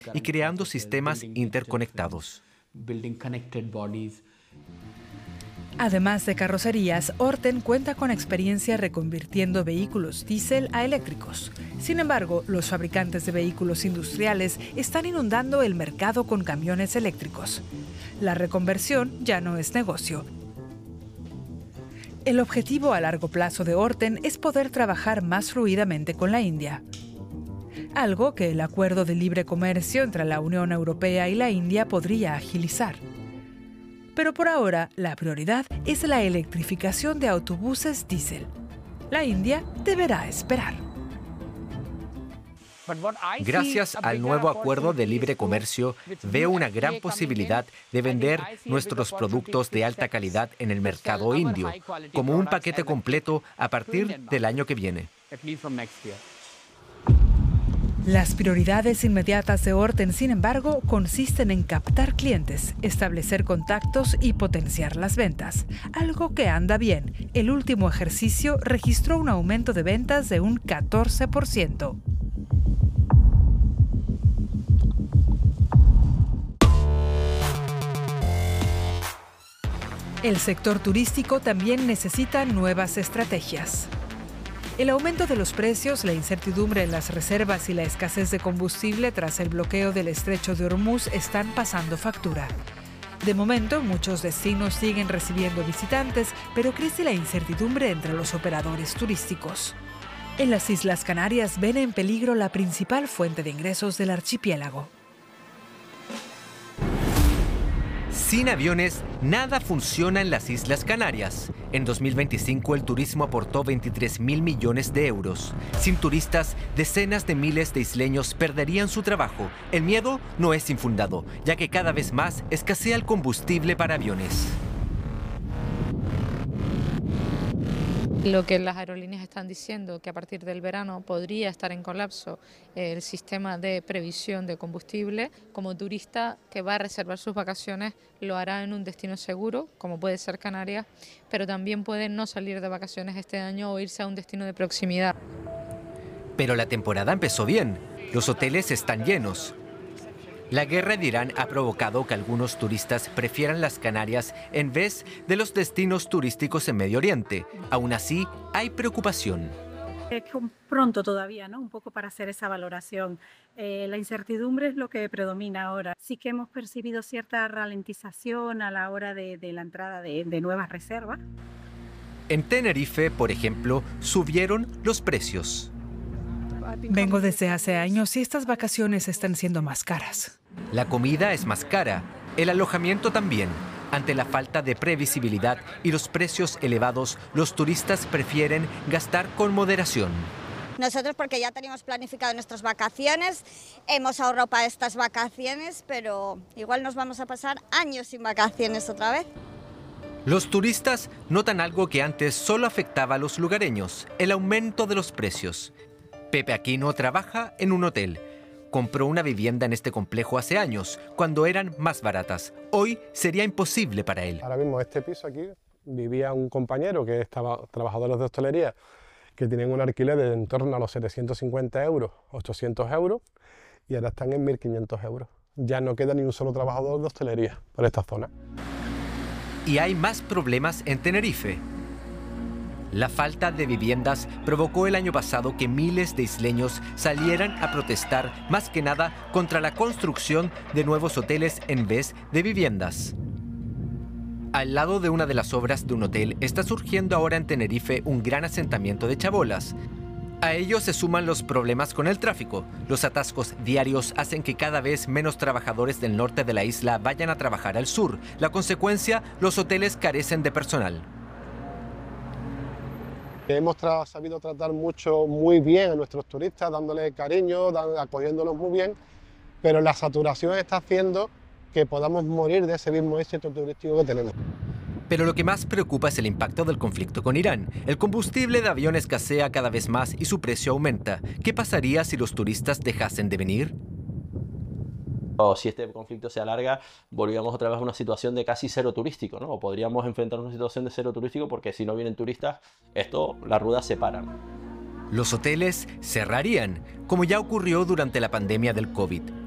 y creando sistemas interconectados. Además de carrocerías, Orten cuenta con experiencia reconvirtiendo vehículos diésel a eléctricos. Sin embargo, los fabricantes de vehículos industriales están inundando el mercado con camiones eléctricos. La reconversión ya no es negocio. El objetivo a largo plazo de Orten es poder trabajar más fluidamente con la India. Algo que el acuerdo de libre comercio entre la Unión Europea y la India podría agilizar. Pero por ahora, la prioridad es la electrificación de autobuses diésel. La India deberá esperar. Gracias al nuevo acuerdo de libre comercio, veo una gran posibilidad de vender nuestros productos de alta calidad en el mercado indio, como un paquete completo a partir del año que viene. Las prioridades inmediatas de Orten, sin embargo, consisten en captar clientes, establecer contactos y potenciar las ventas. Algo que anda bien. El último ejercicio registró un aumento de ventas de un 14%. El sector turístico también necesita nuevas estrategias. El aumento de los precios, la incertidumbre en las reservas y la escasez de combustible tras el bloqueo del estrecho de Hormuz están pasando factura. De momento, muchos destinos siguen recibiendo visitantes, pero crece la incertidumbre entre los operadores turísticos. En las Islas Canarias ven en peligro la principal fuente de ingresos del archipiélago. Sin aviones, nada funciona en las Islas Canarias. En 2025 el turismo aportó 23.000 millones de euros. Sin turistas, decenas de miles de isleños perderían su trabajo. El miedo no es infundado, ya que cada vez más escasea el combustible para aviones. Lo que las aerolíneas están diciendo, que a partir del verano podría estar en colapso el sistema de previsión de combustible. Como turista que va a reservar sus vacaciones lo hará en un destino seguro, como puede ser Canarias, pero también puede no salir de vacaciones este año o irse a un destino de proximidad. Pero la temporada empezó bien. Los hoteles están llenos. La guerra de Irán ha provocado que algunos turistas prefieran las Canarias en vez de los destinos turísticos en Medio Oriente. Aún así, hay preocupación. Es pronto todavía, ¿no? Un poco para hacer esa valoración. La incertidumbre es lo que predomina ahora. Sí que hemos percibido cierta ralentización a la hora de la entrada de nuevas reservas. En Tenerife, por ejemplo, subieron los precios. Vengo desde hace años y estas vacaciones están siendo más caras. La comida es más cara, el alojamiento también. Ante la falta de previsibilidad y los precios elevados, los turistas prefieren gastar con moderación. Nosotros, porque ya teníamos planificado nuestras vacaciones, hemos ahorrado para estas vacaciones, pero igual nos vamos a pasar años sin vacaciones otra vez. Los turistas notan algo que antes solo afectaba a los lugareños, el aumento de los precios. Pepe Aquino trabaja en un hotel. Compró una vivienda en este complejo hace años, cuando eran más baratas. Hoy sería imposible para él. Ahora mismo este piso aquí vivía un compañero que estaba trabajadores de hostelería que tienen un alquiler de en torno a los 750 euros, 800 euros, y ahora están en 1.500 euros. Ya no queda ni un solo trabajador de hostelería por esta zona. Y hay más problemas en Tenerife. La falta de viviendas provocó el año pasado que miles de isleños salieran a protestar, más que nada contra la construcción de nuevos hoteles en vez de viviendas. Al lado de una de las obras de un hotel está surgiendo ahora en Tenerife un gran asentamiento de chabolas. A ello se suman los problemas con el tráfico. Los atascos diarios hacen que cada vez menos trabajadores del norte de la isla vayan a trabajar al sur. La consecuencia, los hoteles carecen de personal. Hemos sabido tratar muy bien a nuestros turistas, dándoles cariño, acogiéndolos muy bien, pero la saturación está haciendo que podamos morir de ese mismo éxito turístico que tenemos. Pero lo que más preocupa es el impacto del conflicto con Irán. El combustible de avión escasea cada vez más y su precio aumenta. ¿Qué pasaría si los turistas dejasen de venir? O si este conflicto se alarga, volvíamos otra vez a una situación de casi cero turístico, ¿no? O podríamos enfrentarnos a una situación de cero turístico porque si no vienen turistas, las ruedas se paran. Los hoteles cerrarían, como ya ocurrió durante la pandemia del COVID.